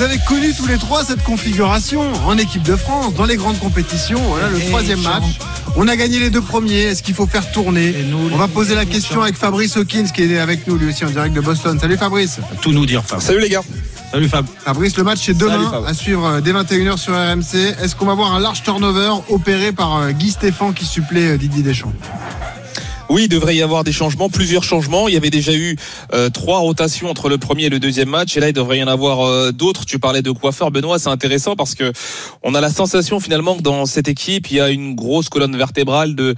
Vous avez connu tous les trois cette configuration en équipe de France, dans les grandes compétitions. Voilà le troisième match. On a gagné les 2 premiers. Est-ce qu'il faut faire tourner ? On va poser la question avec Fabrice Hawkins qui est avec nous, lui aussi en direct de Boston. Salut Fabrice. Tout nous dire, Fab. Salut les gars. Salut Fab. Fabrice, le match c'est demain à suivre dès 21h sur RMC. Est-ce qu'on va voir un large turnover opéré par Guy Stéphane qui supplée Didier Deschamps ? Oui, il devrait y avoir des changements, plusieurs changements. Il y avait déjà eu 3 rotations entre le premier et le deuxième match, et là il devrait y en avoir d'autres. Tu parlais de coiffeur, Benoît, c'est intéressant parce que on a la sensation finalement que dans cette équipe il y a une grosse colonne vertébrale de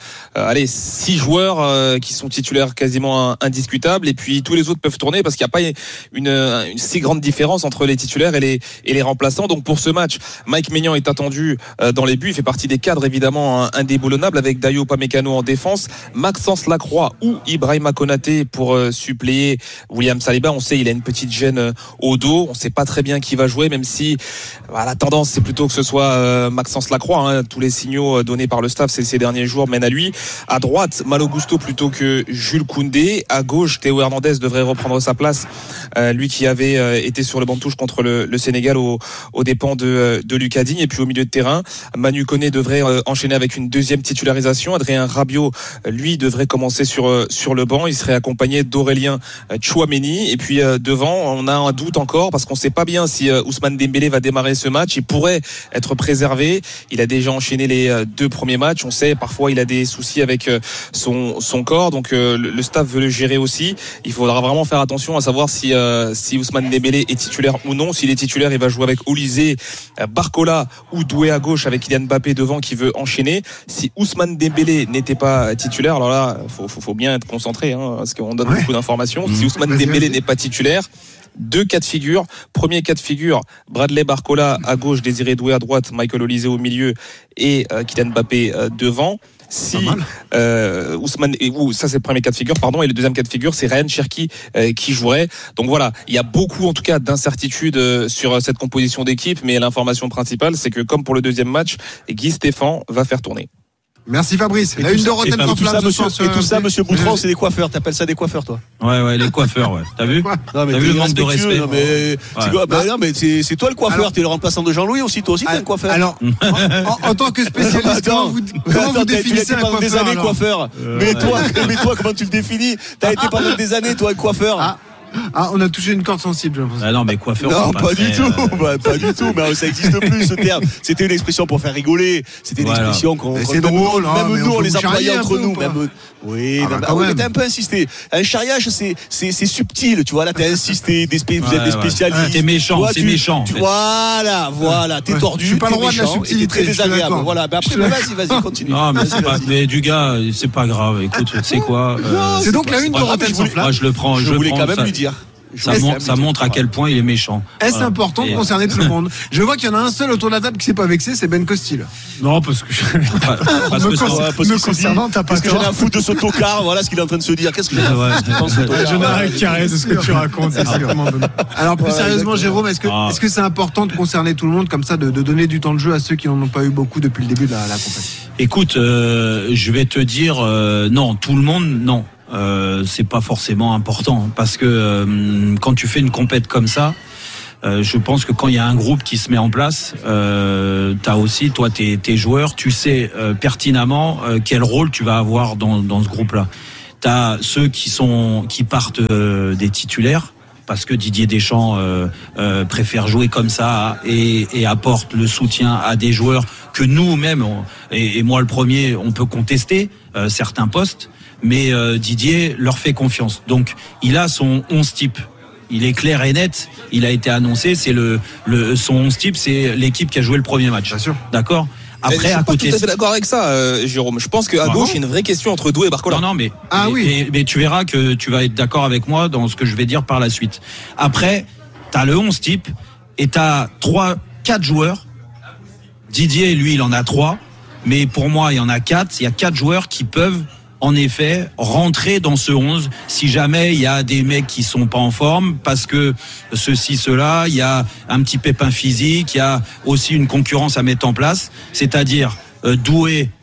6 joueurs qui sont titulaires quasiment indiscutables, et puis tous les autres peuvent tourner parce qu'il n'y a pas une si grande différence entre les titulaires et les remplaçants. Donc pour ce match, Mike Maignan est attendu dans les buts. Il fait partie des cadres évidemment indéboulonnables, avec Dayo Upamecano en défense, Maxence Lacroix ou Ibrahima Konaté pour suppléer William Saliba. On sait il a une petite gêne au dos, on sait pas très bien qui va jouer, même si la tendance c'est plutôt que ce soit Maxence Lacroix. Tous les signaux donnés par le staff ces derniers jours mènent à lui. À droite, Malo Gusto plutôt que Jules Koundé. À gauche, Théo Hernandez devrait reprendre sa place, lui qui avait été sur le banc de touche contre le Sénégal aux dépens de Lucas Digne. Et puis au milieu de terrain, Manu Koné devrait enchaîner avec une deuxième titularisation. Adrien Rabiot, lui, devrait commencer sur le banc. Il serait accompagné d'Aurélien Tchouaméni. Et puis devant, on a un doute encore parce qu'on ne sait pas bien si Ousmane Dembélé va démarrer ce match. Il pourrait être préservé. Il a déjà enchaîné les 2 premiers matchs. On sait parfois il a des soucis avec son corps. Donc le staff veut le gérer aussi. Il faudra vraiment faire attention à savoir si Ousmane Dembélé est titulaire ou non. S'il est titulaire, il va jouer avec Olysée, Barcola ou Doué à gauche, avec Kylian Mbappé devant qui veut enchaîner. Si Ousmane Dembélé n'était pas titulaire, alors là faut bien être concentré parce qu'on donne beaucoup d'informations. Si Ousmane Dembélé n'est pas titulaire, 2 cas de figure. Premier cas de figure, Bradley Barcola à gauche, Désiré Doué à droite, Michael Olysée au milieu et Kylian Mbappé devant. Si Ousmane, ça c'est le premier cas de figure, et le deuxième cas de figure c'est Ryan Cherki qui jouerait. Donc voilà, il y a beaucoup en tout cas d'incertitudes sur cette composition d'équipe, mais l'information principale c'est que comme pour le deuxième match, Guy Stéphane va faire tourner. Merci Fabrice. La une de Rotten sans flamme et tout ça, monsieur Boutron, c'est des coiffeurs. T'appelles ça des coiffeurs, toi? Ouais, les coiffeurs, ouais. T'as vu? T'as vu le manque de respect? Non, mais c'est toi le coiffeur. T'es le remplaçant de Jean-Louis aussi. Toi aussi, t'es un coiffeur. Alors, en tant que spécialiste, comment vous définissez un coiffeur? Des années coiffeur. Mais toi, comment tu le définis? T'as été pendant des années, toi, coiffeur. On a touché une corde sensible. Non, mais coiffeur. Non, pas du tout. Pas du tout. Mais ça n'existe plus, ce terme. C'était une expression pour faire rigoler. C'était une expression c'est drôle. Même nous, on les employait entre nous. Oui, mais t'as un peu insisté. Un charriage, c'est subtil. Tu vois, là, t'as insisté. Vous êtes des spécialistes. T'es méchant, c'est méchant. Voilà. T'es tordu. Je suis pas le roi de la subtilité. Très désagréable. Voilà. Après, vas-y, continue. Non, mais du gars, c'est pas grave. Écoute, tu sais quoi? C'est donc la une de Rotten sans flamme. Moi, je le prends. Je voulais quand même lui dire. Ça montre à quel point il est méchant. Est-ce important de concerner tout le monde? Je vois qu'il y en a un seul autour de la table qui s'est pas vexé, c'est Ben Costil. Non, parce que concernant, t'as pas parce que j'en ai à foutre de ce tocard. Voilà ce qu'il est en train de se dire. Qu'est-ce que je n'arrête carré de ce que tu racontes. Alors plus sérieusement, Jérôme, est-ce que c'est important de concerner tout le monde comme ça, de donner du temps de jeu à ceux qui n'en ont pas eu beaucoup depuis le début de la compétition? Écoute, je vais te dire non, tout le monde, non. C'est pas forcément important parce que quand tu fais une compète comme ça, je pense que quand il y a un groupe qui se met en place, t'as aussi toi tes joueurs, tu sais pertinemment quel rôle tu vas avoir dans ce groupe-là. T'as ceux qui partent des titulaires parce que Didier Deschamps préfère jouer comme ça et apporte le soutien à des joueurs que nous-mêmes et moi le premier, on peut contester certains postes. Mais Didier leur fait confiance. Donc, il a son 11 type. Il est clair et net. Il a été annoncé. C'est son 11 type, c'est l'équipe qui a joué le premier match. Bien sûr. D'accord. Après, à côté. Je suis pas tout à fait d'accord avec ça, Jérôme. Je pense qu'à gauche, il y a une vraie question entre Doué et Barcola. Non, mais tu verras que tu vas être d'accord avec moi dans ce que je vais dire par la suite. Après, t'as le 11 type et t'as 4 joueurs. Didier, lui, il en a 3. Mais pour moi, il y en a 4. Il y a 4 joueurs qui peuvent en effet rentrer dans ce 11 si jamais il y a des mecs qui sont pas en forme parce que cela, il y a un petit pépin physique, il y a aussi une concurrence à mettre en place, c'est-à-dire Doué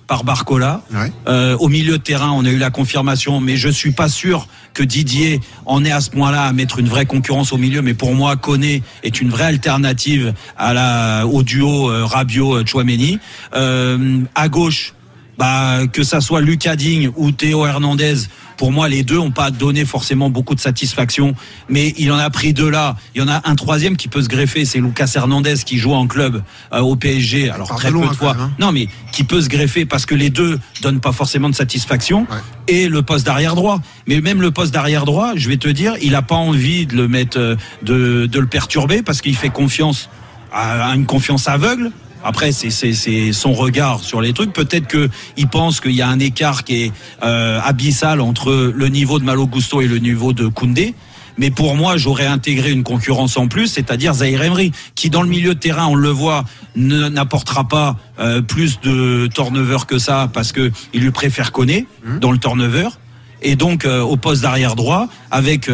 par Barcola. Au milieu de terrain, on a eu la confirmation, mais je suis pas sûr que Didier en est à ce point-là à mettre une vraie concurrence au milieu. Mais pour moi, Koné est une vraie alternative au duo Rabiot-Tchouaméni. À gauche, que ça soit Lucas Digne ou Théo Hernandez, pour moi, les deux n'ont pas donné forcément beaucoup de satisfaction, mais il en a pris deux là. Il y en a un troisième qui peut se greffer, c'est Lucas Hernandez qui joue en club au PSG. Alors très peu de fois. Non, mais qui peut se greffer parce que les deux donnent pas forcément de satisfaction. Et le poste d'arrière droit. Mais même le poste d'arrière droit, je vais te dire, il a pas envie de le mettre, de le perturber parce qu'il fait confiance à une confiance aveugle. Après, c'est son regard sur les trucs. Peut-être que il pense qu'il y a un écart qui est abyssal entre le niveau de Malo Gusto et le niveau de Koundé. Mais pour moi, j'aurais intégré une concurrence en plus, c'est-à-dire Zahir Emery, qui dans le milieu de terrain, on le voit, n'apportera pas plus de turnover que ça, parce que il lui préfère Koné dans le turnover. Et donc au poste d'arrière droit, avec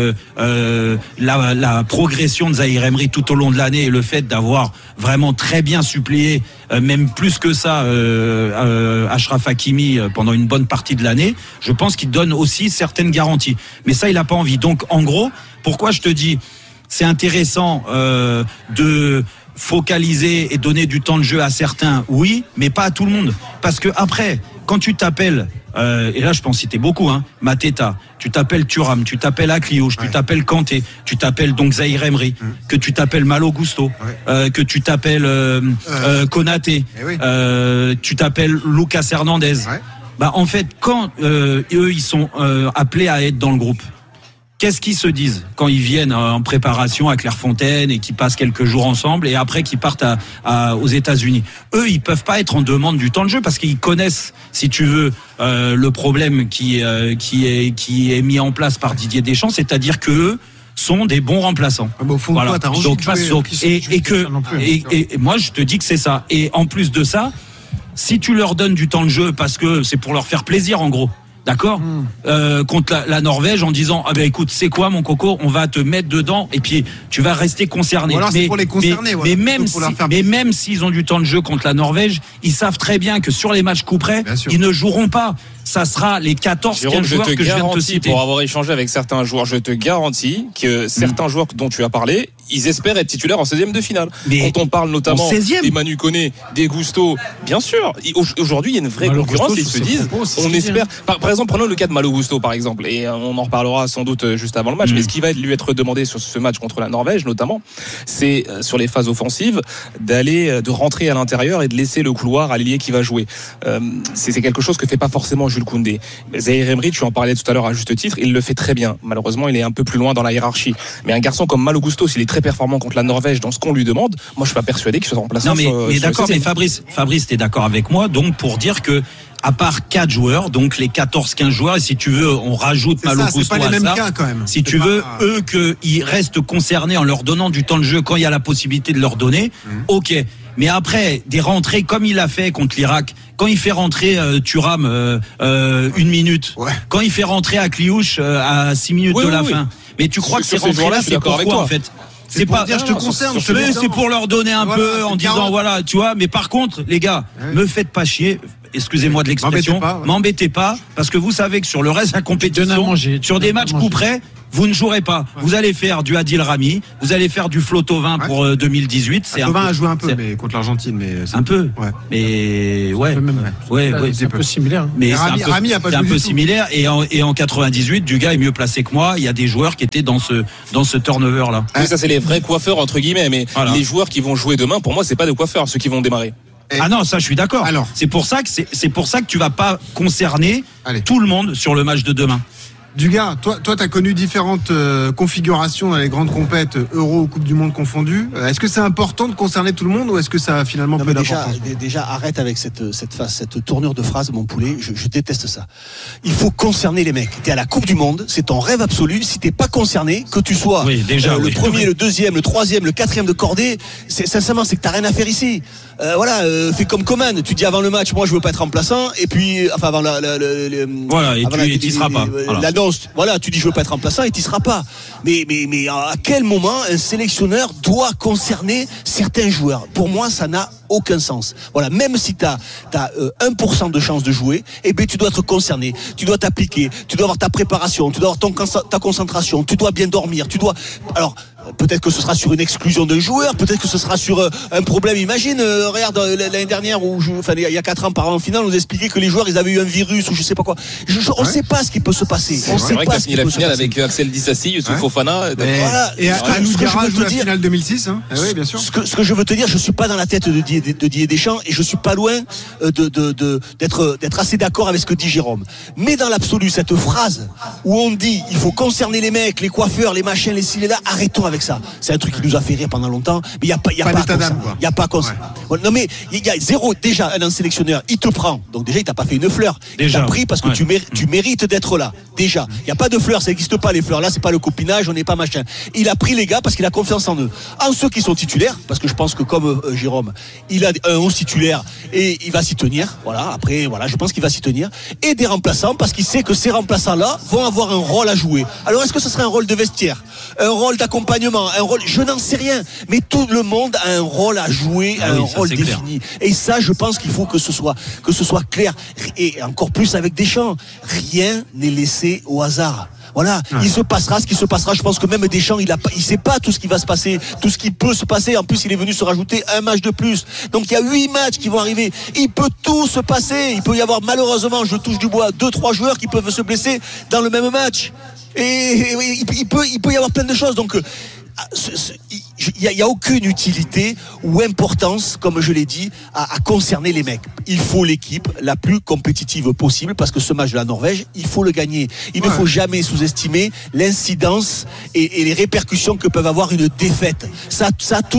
la progression de Zahir Emery tout au long de l'année et le fait d'avoir vraiment très bien suppléé, même plus que ça, Achraf Hakimi pendant une bonne partie de l'année, je pense qu'il donne aussi certaines garanties. Mais ça, il a pas envie. Donc en gros, pourquoi je te dis, c'est intéressant de focaliser et donner du temps de jeu à certains, oui, mais pas à tout le monde. Parce que après, quand tu t'appelles et là je peux en citer beaucoup, Mateta, tu t'appelles Thuram, tu t'appelles Akliouche, tu t'appelles Kanté, tu t'appelles donc Zahir Emery, que tu t'appelles Malo Gusto, que tu t'appelles Konaté, tu t'appelles Lucas Hernandez. En fait, quand eux ils sont appelés à être dans le groupe, qu'est-ce qu'ils se disent quand ils viennent en préparation à Clairefontaine et qu'ils passent quelques jours ensemble et après qu'ils partent aux États-Unis? Eux, ils peuvent pas être en demande du temps de jeu parce qu'ils connaissent, si tu veux, le problème qui est mis en place par Didier Deschamps, c'est-à-dire que eux sont des bons remplaçants. Au fond, voilà. Toi, et moi, je te dis que c'est ça. Et en plus de ça, si tu leur donnes du temps de jeu parce que c'est pour leur faire plaisir, en gros. D'accord, contre la Norvège en disant écoute, c'est quoi mon coco, on va te mettre dedans et puis tu vas rester concerné. Ou alors c'est pour les concerner. Mais même s'ils ont du temps de jeu contre la Norvège, ils savent très bien que sur les matchs coup près, ils ne joueront pas. Ça sera les 14-15 joueurs que je viens de te citer. Pour avoir échangé avec certains joueurs, je te garantis que certains joueurs dont tu as parlé, ils espèrent être titulaires en 16e de finale. Mais quand on parle notamment des Manu Koné, des Gusto, bien sûr, aujourd'hui il y a une vraie concurrence, ils se disent, on espère. Par exemple, prenons le cas de Malo Gusto par exemple, et on en reparlera sans doute juste avant le match, mais ce qui va lui être demandé sur ce match contre la Norvège notamment, c'est sur les phases offensives de rentrer à l'intérieur et de laisser le couloir à l'ailier qui va jouer. C'est quelque chose que fait pas forcément Jules Koundé. Zahir Emery, tu en parlais tout à l'heure à juste titre, il le fait très bien. Malheureusement, il est un peu plus loin dans la hiérarchie. Mais un garçon comme Malo Gusto, s'il est très performant contre la Norvège dans ce qu'on lui demande, moi je suis pas persuadé qu'il soit remplaçant. Non mais d'accord, mais Fabrice, t'es d'accord avec moi, donc pour dire que à part 4 joueurs, donc les 14-15 joueurs, et si tu veux, on rajoute Malo Gusto à ça. Cas, quand même. Si tu veux, eux, qu'ils restent concernés en leur donnant du temps de jeu quand il y a la possibilité de leur donner, ok. Mais après, des rentrées comme il a fait contre l'Irak, quand il fait rentrer Thuram 1 minute, quand il fait rentrer Akliouche à 6 minutes de la fin, mais tu crois que ces rentrées-là, c'est pourquoi en fait? C'est pas dire je te concerne, c'est pour leur donner un peu en disant voilà, tu vois, mais par contre les gars, me faites pas chier, excusez-moi de l'expression, m'embêtez pas parce que vous savez que sur le reste de la compétition, sur des matchs coup près, vous ne jouerez pas. Vous allez faire du Adil Rami, vous allez faire du Flotovin pour 2018. Flotovin a joué un peu, mais contre l'Argentine, mais un peu. Mais c'est un peu similaire. Mais Rami a pas joué un peu similaire. Et en 98, Dugas est mieux placé que moi. Il y a des joueurs qui étaient dans ce turnover là. Oui, ça c'est les vrais coiffeurs entre guillemets. Mais les joueurs qui vont jouer demain, pour moi, c'est pas des coiffeurs ceux qui vont démarrer. Ah non, ça je suis d'accord. Alors, c'est pour ça que tu vas pas concerner tout le monde sur le match de demain. Dugas, toi, t'as connu différentes configurations dans les grandes compètes, Euro ou Coupe du Monde confondues. Est-ce que c'est important de concerner tout le monde ou est-ce que ça a finalement peu d'importance? Déjà, arrête avec cette tournure de phrase, mon poulet. Je déteste ça. Il faut concerner les mecs. T'es à la Coupe du Monde, c'est ton rêve absolu. Si t'es pas concerné, que tu sois le premier, le deuxième, le troisième, le quatrième de cordée, sincèrement, c'est que t'as rien à faire ici. Fais comme Coman. Tu dis avant le match, moi je veux pas être remplaçant. Et puis, enfin avant et tu seras pas. La t'annonces, voilà, tu dis je veux pas être remplaçant et tu seras pas. Mais à quel moment un sélectionneur doit concerner certains joueurs? Pour moi, ça n'a aucun sens. Voilà, même si tu as 1% de chance de jouer, eh bien tu dois être concerné, tu dois t'appliquer, tu dois avoir ta préparation, tu dois avoir ta concentration, tu dois bien dormir, alors peut-être que ce sera sur une exclusion d'un joueur, peut-être que ce sera sur un problème. Imagine, regarde l'année dernière il y a 4 ans par an en finale, on nous expliquait que les joueurs ils avaient eu un virus ou je sais pas quoi. On sait pas ce qui peut se passer. C'est vrai qu'il a fini la finale avec Axel Disasi, Youssouf Fofana. Voilà. Et Alou Diarra joue la finale 2006. Oui, bien sûr. Ce que je veux te dire, je suis pas dans la tête de Didier Deschamps et je suis pas loin d'être assez d'accord avec ce que dit Jérôme. Mais dans l'absolu, cette phrase où on dit il faut concerner les mecs, les coiffeurs, les machins, les ci, les là, arrêtons avec ça. C'est un truc qui nous a fait rire pendant longtemps, mais il y a pas comme ça. Non mais il y a zéro. Déjà un sélectionneur, il te prend. Donc déjà il t'a pas fait une fleur. Il t'a pris parce que tu mérites d'être là. Déjà, il y a pas de fleurs, ça n'existe pas les fleurs. Là c'est pas le copinage, on n'est pas machin. Il a pris les gars parce qu'il a confiance en eux. En ceux qui sont titulaires, parce que je pense que comme Jérôme, il a un 11 titulaire et il va s'y tenir. Voilà. Après je pense qu'il va s'y tenir. Et des remplaçants parce qu'il sait que ces remplaçants-là vont avoir un rôle à jouer. Alors est-ce que ce serait un rôle de vestiaire, un rôle d'accompagnement, un rôle, je n'en sais rien, mais tout le monde a un rôle à jouer, un rôle défini. Clair. Et ça, je pense qu'il faut que ce soit clair. Et encore plus avec Deschamps, rien n'est laissé au hasard. Voilà, il se passera ce qui se passera. Je pense que même Deschamps, il sait pas tout ce qui va se passer, tout ce qui peut se passer. En plus, il est venu se rajouter un match de plus. Donc, il y a 8 matchs qui vont arriver. Il peut tout se passer. Il peut y avoir, malheureusement, je touche du bois, 2-3 joueurs qui peuvent se blesser dans le même match. Et il peut y avoir plein de choses. Donc, il n'y a aucune utilité ou importance, comme je l'ai dit, à concerner les mecs. Il faut l'équipe la plus compétitive possible parce que ce match de la Norvège, il faut le gagner. Il ne faut jamais sous-estimer l'incidence et les répercussions que peuvent avoir une défaite. Ça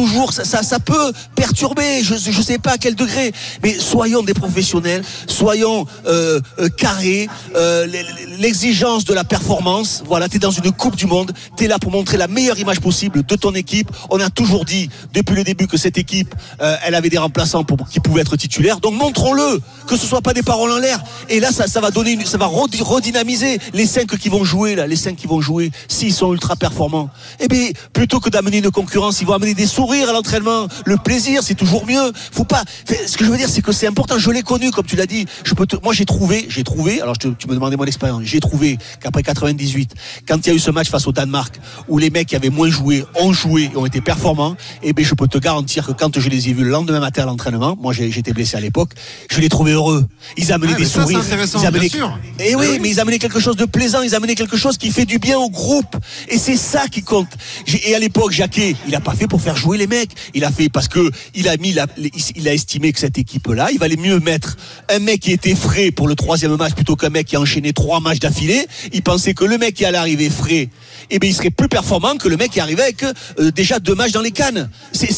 peut perturber, je sais pas à quel degré, mais soyons des professionnels, soyons carrés. L'exigence de la performance, voilà, t'es dans une Coupe du Monde, t'es là pour montrer la meilleure image possible de ton équipe. On a toujours dit depuis le début que cette équipe elle avait des remplaçants qui pouvaient être titulaires, donc montrons-le, que ce soit pas des paroles en l'air. Et là ça va donner ça va redynamiser les 5 qui vont jouer là, s'ils sont ultra performants. Et bien plutôt que d'amener une concurrence, ils vont amener des sourires à l'entraînement, le plaisir, c'est toujours mieux. Faut pas, ce que je veux dire c'est que c'est important, je l'ai connu comme tu l'as dit. Moi j'ai trouvé, alors tu me demandais mon expérience, j'ai trouvé qu'après 98, quand il y a eu ce match face au Danemark où les mecs qui avaient moins joué ont joué et ont été performants, et bien je peux te garantir que quand je les ai vus le lendemain matin à l'entraînement, moi j'étais blessé à l'époque, je les trouvais heureux. Ils amenaient des sourires. Ils amenaient, mais ils amenaient quelque chose de plaisant, ils amenaient quelque chose qui fait du bien au groupe. Et c'est ça qui compte. Et à l'époque, Jacquet, il a pas fait pour faire jouer les mecs. Il a fait parce que il a estimé que cette équipe-là, il valait mieux mettre un mec qui était frais pour le 3e match plutôt qu'un mec qui a enchaîné 3 matchs d'affilée. Il pensait que le mec qui allait arriver frais, eh bien il serait plus performant que le mec qui arrivait avec déjà 2 matchs dans les cannes.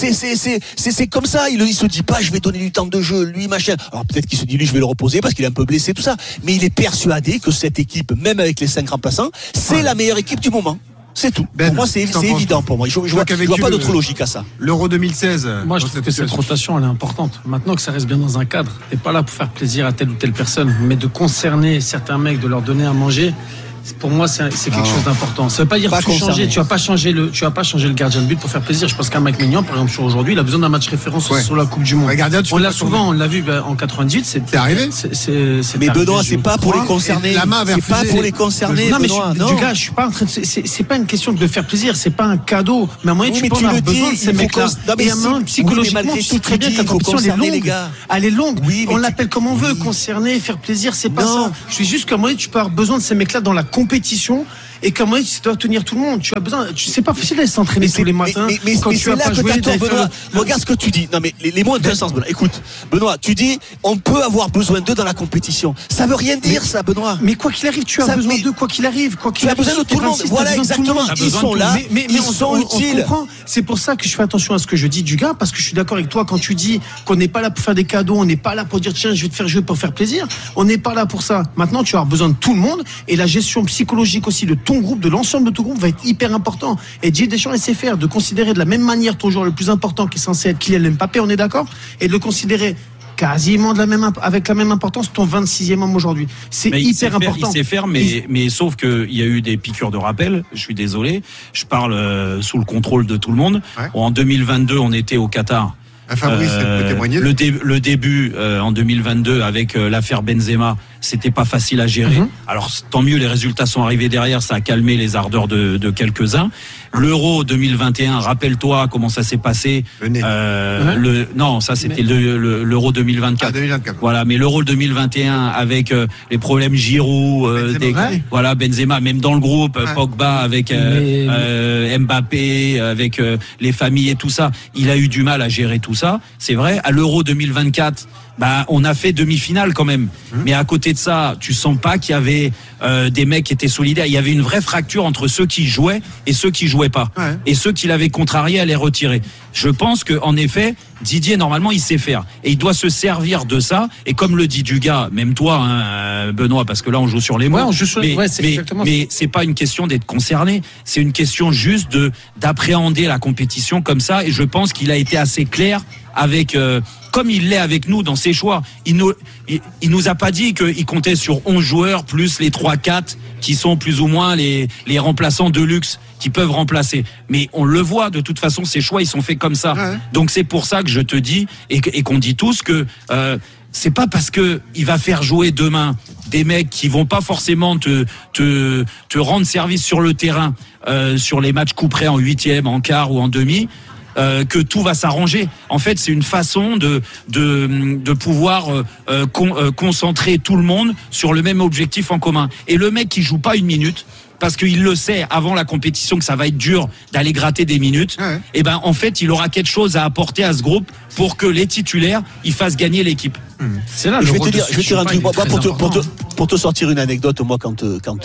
C'est comme ça. Il se dit pas je vais donner du temps de jeu, lui machin. Alors peut-être qu'il se dit lui je vais le reposer parce qu'il est un peu blessé, tout ça. Mais il est persuadé que cette équipe, même avec les 5 remplaçants, c'est la meilleure équipe du moment. C'est tout. Pour moi, c'est évident pour moi. Je vois pas d'autre logique à ça. L'Euro 2016. Moi, je trouve que cette rotation, elle est importante. Maintenant que ça reste bien dans un cadre, t'es pas là pour faire plaisir à telle ou telle personne, mais de concerner certains mecs, de leur donner à manger. Pour moi, c'est quelque chose d'important. Ça veut pas dire que tu vas pas changer le gardien de but pour faire plaisir. Je pense qu'un Mike Maignan, par exemple, sur aujourd'hui, il a besoin d'un match référence sur la Coupe du Monde. On l'a souvent, on l'a vu en 98. C'est arrivé. Mais Benoît, c'est pas pour les concerner. C'est pas pour les concerner. Non, mais du gars, je suis pas en train de. C'est pas une question de faire plaisir. C'est pas un cadeau. Mais à un moment, tu peux avoir besoin de ces mecs-là. Et à un moment, psychologiquement, tu sais très bien que la compétition elle est longue. On l'appelle comme on veut, concerner, faire plaisir. C'est pas ça. Je suis juste qu'à un moment, tu peux avoir besoin de ces mecs-là dans la compétition et comment tu dois tenir tout le monde. Tu as besoin. C'est pas facile d'aller s'entraîner tous les matins. Mais quand tu as pas joué, Benoît, regarde ce que tu dis. Non mais les mots ont un sens, Benoît. Écoute, Benoît, tu dis on peut avoir besoin d'eux dans la compétition. Ça veut rien dire ça, Benoît. Mais quoi qu'il arrive, tu as besoin d'eux. Quoi qu'il arrive, tu as besoin de tout le monde. Voilà exactement. Ils sont là. Ils sont utiles. C'est pour ça que je fais attention à ce que je dis du gars, parce que je suis d'accord avec toi quand tu dis qu'on n'est pas là pour faire des cadeaux, on n'est pas là pour dire tiens je vais te faire jouer pour faire plaisir. On n'est pas là pour ça. Maintenant tu as besoin de tout le monde et la gestion psychologique aussi de ton groupe, de l'ensemble de ton groupe va être hyper important. Et Didier Deschamps sait faire de considérer de la même manière ton joueur le plus important qui est censé être Kylian Mbappé, on est d'accord, et de le considérer quasiment avec la même importance ton 26e homme aujourd'hui. C'est hyper important. Il sait faire, mais sauf qu'il y a eu des piqûres de rappel. Je suis désolé. Je parle sous le contrôle de tout le monde. Ouais. En 2022, on était au Qatar. Fabrice peut témoigner. Le début en 2022 avec l'affaire Benzema, c'était pas facile à gérer. Alors tant mieux, les résultats sont arrivés derrière, ça a calmé les ardeurs de quelques-uns. L'Euro 2021, rappelle-toi comment ça s'est passé. Non, ça c'était l'Euro 2024. 2024. Voilà, mais l'Euro 2021 avec les problèmes Giroud, voilà Benzema, même dans le groupe, Pogba avec Mbappé, avec les familles et tout ça, il a eu du mal à gérer tout ça. C'est vrai. À l'Euro 2024. On a fait demi-finale quand même. Mais à côté de ça, tu sens pas qu'il y avait des mecs qui étaient solidaires. Il y avait une vraie fracture entre ceux qui jouaient et ceux qui jouaient pas. Ouais. Et ceux qui l'avaient contrarié à les retirer. Je pense que en effet, Didier normalement il sait faire et il doit se servir de ça. Et comme le dit Dugas, même toi, Benoît, parce que là on joue sur les mots. Mais c'est pas une question d'être concerné. C'est une question juste d'appréhender la compétition comme ça. Et je pense qu'il a été assez clair avec. Comme il l'est avec nous dans ses choix. Il nous a pas dit qu'il comptait sur 11 joueurs plus les 3-4 qui sont plus ou moins les remplaçants de luxe qui peuvent remplacer. Mais on le voit, de toute façon, ces choix, ils sont faits comme ça. Ouais. Donc c'est pour ça que je te dis, et qu'on dit tous que c'est pas parce que il va faire jouer demain des mecs qui vont pas forcément te rendre service sur le terrain, sur les matchs coup près en 8e, en quart ou en demi, que tout va s'arranger. En fait, c'est une façon de pouvoir concentrer tout le monde sur le même objectif en commun. Et le mec qui joue pas une minute, parce qu'il le sait avant la compétition que ça va être dur d'aller gratter des minutes, et en fait, il aura quelque chose à apporter à ce groupe pour que les titulaires, ils fassent gagner l'équipe. C'est là. Je vais te dire un truc. Pour te sortir une anecdote, moi, quand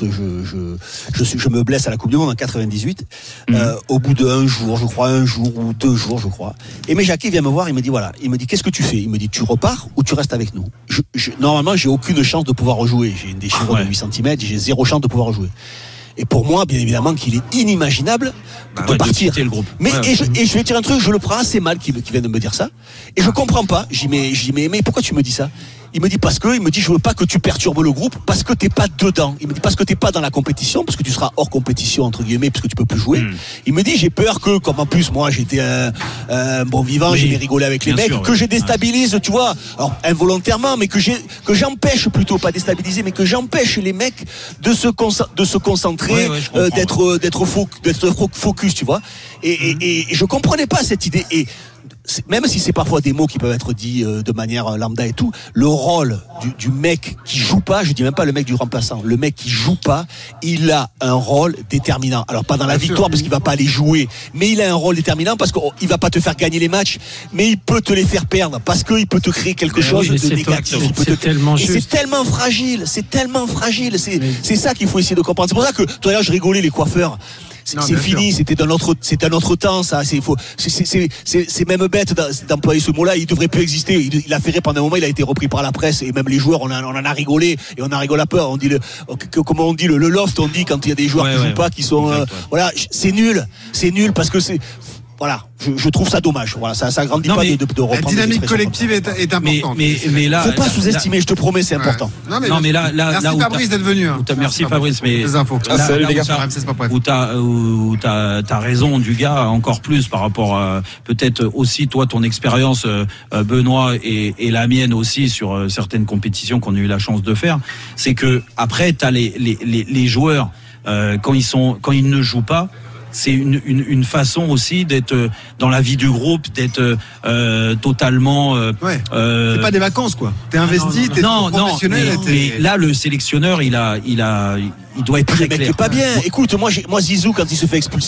je me blesse à la Coupe du Monde en 98, au bout d'un jour, un jour ou 2 jours, je crois. Aimé Jacquet vient me voir, il me dit, qu'est-ce que tu fais? Il me dit, tu repars ou tu restes avec nous? Normalement, j'ai aucune chance de pouvoir rejouer. J'ai une déchirure de 8 cm, j'ai 0 chance de pouvoir rejouer. Et pour moi, bien évidemment, qu'il est inimaginable de partir. Le groupe. Mais je vais te dire un truc, je le prends assez mal qu'il vienne de me dire ça. Et je comprends pas. J'y mets, mais pourquoi tu me dis ça? Il me dit je veux pas que tu perturbes le groupe parce que t'es pas dedans. Il me dit parce que t'es pas dans la compétition, parce que tu seras hors compétition entre guillemets, parce que tu peux plus jouer. Il me dit j'ai peur que, comme en plus moi j'étais un bon vivant, j'aimais rigoler avec les mecs, que je déstabilise, tu vois, alors involontairement, mais que j'empêche plutôt, pas déstabiliser, mais que j'empêche les mecs de se concentrer, d'être focus, tu vois. Et je comprenais pas cette idée. Et même si c'est parfois des mots qui peuvent être dits de manière lambda et tout, le rôle du mec qui joue pas, je dis même pas le mec du remplaçant, le mec qui joue pas, il a un rôle déterminant. Alors pas dans la victoire parce qu'il va pas aller jouer, mais il a un rôle déterminant parce qu'il va pas te faire gagner les matchs, mais il peut te les faire perdre parce qu'il peut te créer quelque chose de négatif. C'est tellement fragile, c'est ça qu'il faut essayer de comprendre. C'est pour ça que tout à l'heure je rigolais les coiffeurs. C'est fini, c'était un autre temps, ça. C'est même bête d'employer ce mot-là. Il devrait plus exister. Il a fait pendant un moment, il a été repris par la presse et même les joueurs, on en a rigolé et on en rigole à peur. On dit comment on dit le loft, on dit quand il y a des joueurs qui jouent pas, qui sont voilà, c'est nul parce que c'est. Voilà, je trouve ça dommage. Voilà, ça agrandit pas de reprendre. La dynamique collective est importante. Mais là, faut pas sous-estimer, je te promets, c'est important. Non, mais là, merci Fabrice d'être venu. Merci Fabrice, mais les infos. Salut les gars. Où t'as raison, Dugas, encore plus par rapport à peut-être aussi toi ton expérience, Benoît et la mienne aussi sur certaines compétitions qu'on a eu la chance de faire. C'est que après t'as les joueurs quand ils ne jouent pas. C'est une façon aussi d'être dans la vie du groupe, d'être totalement. C'est pas des vacances quoi. T'es investi, t'es professionnel. Mais là, le sélectionneur, il doit être très clair. Pas bien. Écoute, moi Zizou quand il se fait expulser.